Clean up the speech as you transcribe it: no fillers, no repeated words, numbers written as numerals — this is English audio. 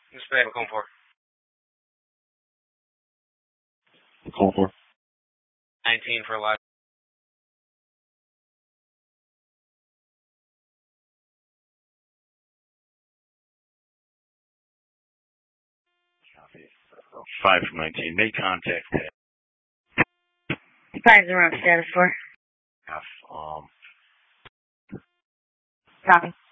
This is Babe, going for. Call for. 19 for live. Copy. 5 from 19. Make contact. 5-0 status 4. Half. Copy.